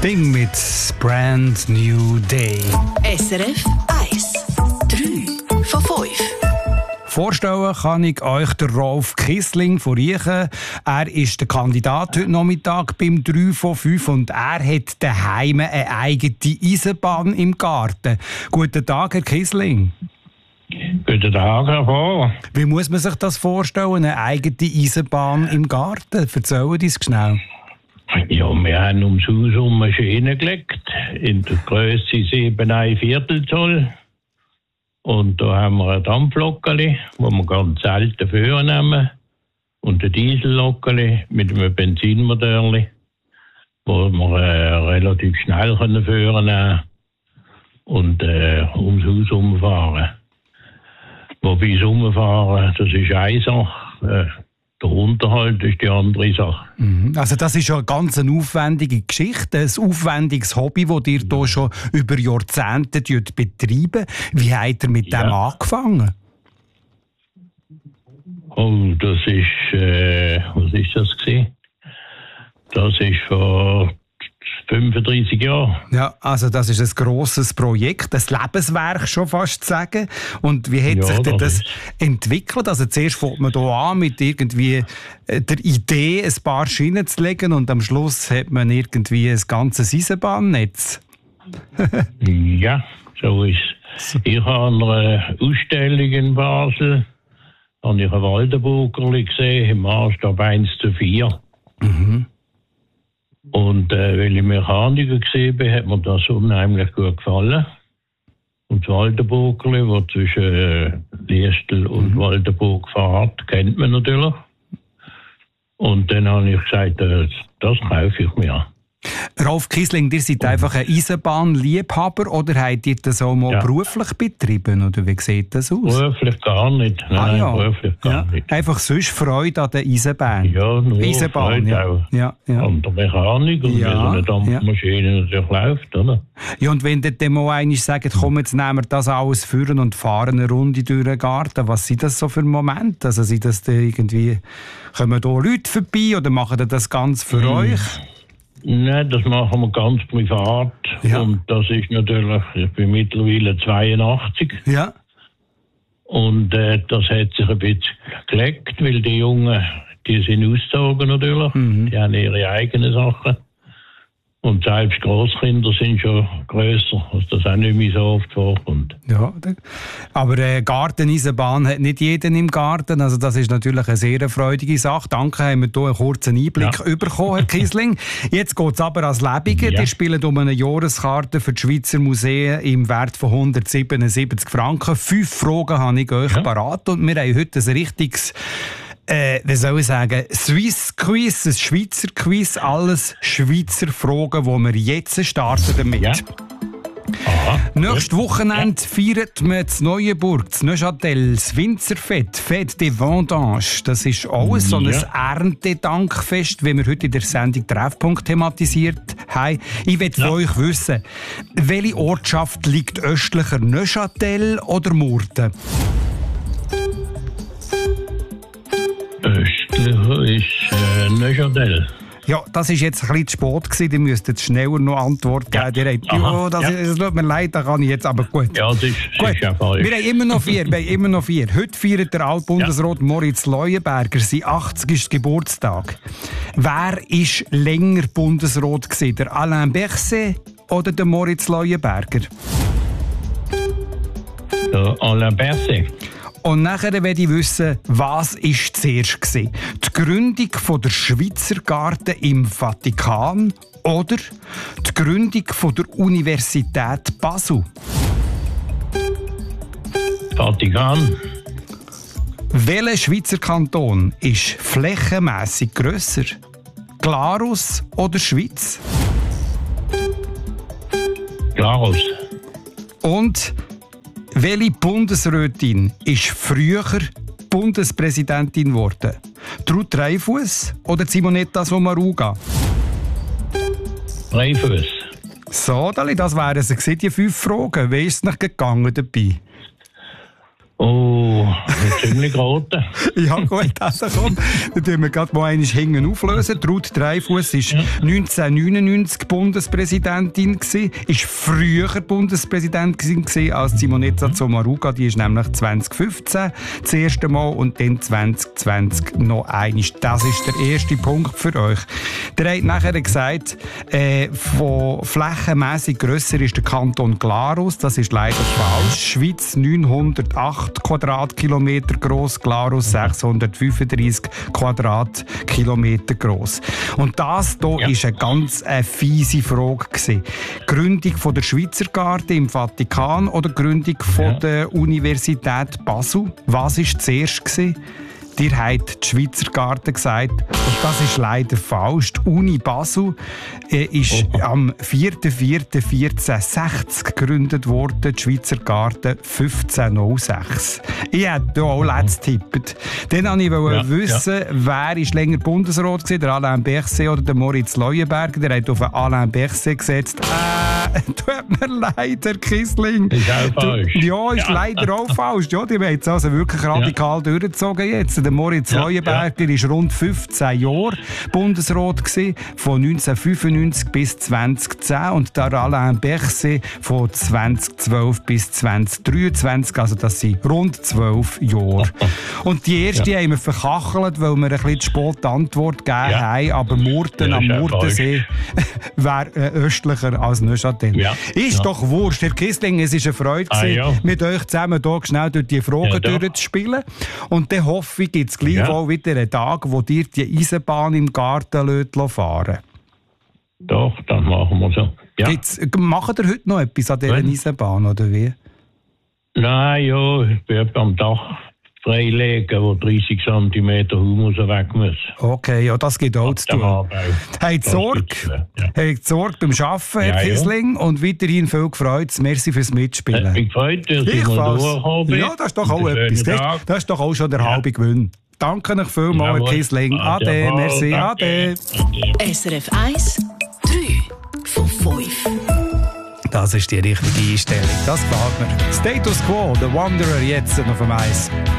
Bing mit Brand New Day. SRF 1. 3 von 5. Vorstellen kann ich euch den Rolf Kissling von Riechen. Er ist der Kandidat heute Nachmittag beim 3 von 5 und er hat daheim eine eigene Eisenbahn im Garten. Guten Tag, Herr Kissling. Guten Tag, Herr Vohr. Wie muss man sich das vorstellen, eine eigene Eisenbahn im Garten? Erzählen Sie es schnell. Ja, wir haben ums Haus um Maschinen gelegt, in der Größe 7,25 Zoll. Und da haben wir ein Dampflockeli, das wir ganz selten vornehmen. Und ein Diesellockeli mit einem Benzinmotorli, das wir relativ schnell vornehmen können und ums Haus umfahren. Wobei das Umfahren, das ist eine Sache. Der Unterhalt ist die andere Sache. Also das ist ja eine ganz aufwendige Geschichte, ein aufwendiges Hobby, das ihr hier schon über Jahrzehnte betreiben. Wie habt ihr mit dem angefangen? Oh, das ist, was ist das gewesen? Das ist vor 35 Jahren. Ja, also das ist ein grosses Projekt, ein Lebenswerk schon fast zu sagen. Und wie hat sich denn das entwickelt? Also zuerst fängt man hier an mit irgendwie der Idee, ein paar Schienen zu legen und am Schluss hat man irgendwie ein ganzes Eisenbahnnetz. Ja, so ist es. Ich habe eine Ausstellung in Basel, habe ich ein Waldenburgerli gesehen, im Maßstab 1:4. Mhm. Und weil ich Mechaniker gesehen bin, hat mir das unheimlich gut gefallen. Und das Waldenburgerli, das zwischen Liestel und Waldenburg fährt, kennt man natürlich. Und dann habe ich gesagt, das kaufe ich mir. Rolf Kissling, ihr seid einfach ein Eisenbahnliebhaber oder habt ihr das auch mal beruflich betrieben? Oder wie sieht das aus? Beruflich gar nicht. Nein, beruflich gar nicht. Einfach sonst Freude an der Eisenbahn. Ja, nur Eisenbahn, Freude auch. Ja. An der Mechanik und wie so eine Dampfmaschine natürlich läuft, oder? Ja, und wenn ihr dann mal einmal sagt, komm, jetzt nehmen wir das alles führen und fahren eine Runde durch den Garten, was sind das so für Momente? Also sind das irgendwie, kommen da Leute vorbei oder machen die das ganz für euch? Nein, das machen wir ganz privat. Ja. Und das ist natürlich, ich bin mittlerweile 82. Ja. Und das hat sich ein bisschen gelegt, weil die Jungen, die sind ausgezogen natürlich. Die haben ihre eigenen Sachen. Und selbst Grosskinder sind schon grösser, was das auch nicht mehr so oft vorkommt. Ja, aber Garteneisenbahn hat nicht jeden im Garten. Also das ist natürlich eine sehr freudige Sache. Danke, haben wir hier einen kurzen Einblick bekommen, Herr Kissling. Jetzt geht es aber ans Lebige. Die spielen um eine Jahreskarte für die Schweizer Museen im Wert von 177 Franken. 5 Fragen habe ich euch parat und wir haben heute ein richtiges wie soll ich sagen, Swiss Quiz, ein Schweizer Quiz, alles Schweizer Fragen, die wir jetzt starten damit. Ja. Nächstes Wochenende feiert man in Neuenburg, in Neuchâtel, das Winzerfest, Fête des Vendanges. Das ist auch so ein Erntedankfest, wie wir heute in der Sendung Treffpunkt thematisiert haben. Ich möchte von euch wissen, welche Ortschaft liegt östlicher, Neuchâtel oder Murten? Östlicher ist Neuchâtel. Ja, das war jetzt ein bisschen zu spät gewesen. Ihr müsstet schneller noch Antwort geben. Es tut mir leid, da kann ich jetzt, aber gut. Ja, das ist ja falsch. Wir haben immer noch vier. Heute feiert der Altbundesrat Moritz Leuenberger sein 80. Geburtstag. Wer war länger Bundesrat gewesen? Der Alain Berset oder der Moritz Leuenberger? Der Alain Berset. Und nachher werde ich wissen, was war zuerst gewesen? Die Gründung der Schweizer Garten im Vatikan oder die Gründung der Universität Basel? Vatikan. Welcher Schweizer Kanton ist flächenmässig grösser? Glarus oder Schweiz? Glarus. Und welche Bundesrätin ist früher Bundespräsidentin geworden? Ruth Dreifuss oder Simonetta Sommaruga? Dreifuss. So, das wären sie, die 5 Fragen. Wie ist es noch gegangen dabei? Oh, ziemlich rote. Ja gut, also komm, dann tun wir gerade mal einmal hinten auflösen. Ruth Dreifuss war 1999 Bundespräsidentin gewesen, ist früher Bundespräsidentin gewesen als Simonetta Sommaruga, die ist nämlich 2015 das erste Mal und dann 2020 noch einmal. Das ist der erste Punkt für euch. Der hat nachher gesagt, von flächenmässig grösser ist der Kanton Glarus, das ist leider falsch. Schweiz 908 Quadratkilometer gross, Glarus 635 Quadratkilometer gross. Und das hier ist eine ganz fiese Frage gewesen. Gründung von der Schweizer Garde im Vatikan oder Gründung von der Universität Basel? Was war zuerst gewesen? Dir hat die Schweizer Garde gesagt, und das ist leider falsch. Die Uni Basel ist am 4.4.1460 gegründet worden, die Schweizer Garde 1506. Ich hätte auch letzt getippt. Dann wollte ich wissen, wer ist länger Bundesrat gewesen, der Alain Berset oder der Moritz Leuenberger. Der hat auf Alain Berset gesetzt. Tut mir leid, Herr Kissling. Ist auch falsch. Ja, ist leider auch falsch. Ja, die haben jetzt also wirklich radikal durchgezogen jetzt. Der Moritz Leuenberger war rund 15 Jahre Bundesrat gewesen, von 1995 bis 2010 und der Alain Berset von 2012 bis 2023, also das sind rund 12 Jahre. Und die erste haben wir verkachelt, weil wir ein bisschen zu spät die Antwort gegeben haben, aber Murten am Murtensee wäre östlicher als Neuchâtel. Ja. Ist doch wurscht, Herr Kissling, es war eine Freude, mit euch zusammen hier schnell durch die Fragen durchzuspielen. Und dann hoffe ich, gibt es gleich auch wieder einen Tag, wo dir die Eisenbahn im Garten fahren. Doch, das machen wir so. Ja. Macht ihr heute noch etwas an dieser Eisenbahn, oder wie? Nein, ja, ich bin am Dach freilegen, wo 30 cm Humus weg muss. Okay, ja, das geht auch zu tun. Habt Sorge beim Arbeiten, Herr Kissling, und weiterhin viel Freude. Merci fürs Mitspielen. Mich gefreut, dass ich mal durchhabe. Ja, das ist doch auch etwas. Das ist doch auch schon der halbe Gewinn. Danke euch vielmals, Herr Kissling. Ade, merci, ade. SRF 1, 3 von 5. Das ist die richtige Einstellung. Das gefällt mir. Status Quo, The Wanderer, jetzt noch vom Eis.